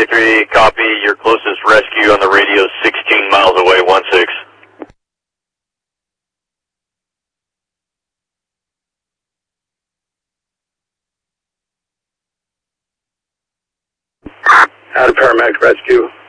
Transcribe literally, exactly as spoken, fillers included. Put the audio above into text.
thirty-three, copy. Your closest rescue on the radio, sixteen miles away, one six. Out of paramedic rescue.